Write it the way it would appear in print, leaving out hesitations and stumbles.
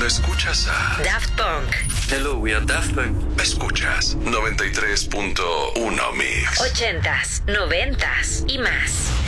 escuchas a Daft Punk. Hello, we are Daft Punk. Escuchas 93.1 Mix. 80s, 90s y más.